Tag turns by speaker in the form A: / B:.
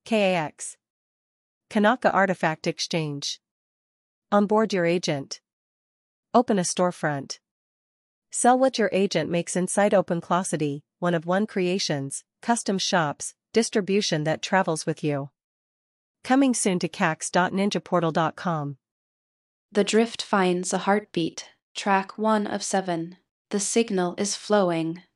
A: KAX. Kanaka Artifact Exchange. Onboard your agent. Open a storefront. Sell what your agent makes inside OpenClocity, one-of-one creations, custom shops, distribution that travels with you. Coming soon to kax.ninjaportal.com.
B: The drift finds a heartbeat. Track 1 of 7. The signal is flowing.